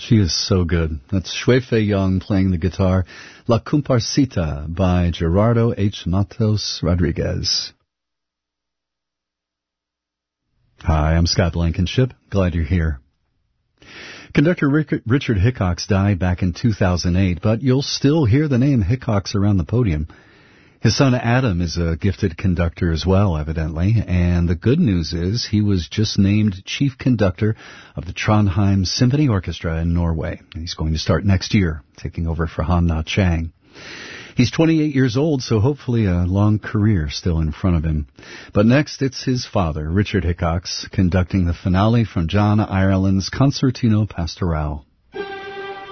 She is so good. That's Shui Fei Young playing the guitar. La Comparsita by Gerardo H. Matos Rodriguez. Hi, I'm Scott Blankenship. Glad you're here. Conductor Richard Hickox died back in 2008, but you'll still hear the name Hickox around the podium. His son Adam is a gifted conductor as well, evidently, and the good news is he was just named chief conductor of the Trondheim Symphony Orchestra in Norway. He's going to start next year, taking over for Han Na Chang. He's 28 years old, so hopefully a long career still in front of him. But next, it's his father, Richard Hickox, conducting the finale from John Ireland's Concertino Pastoral.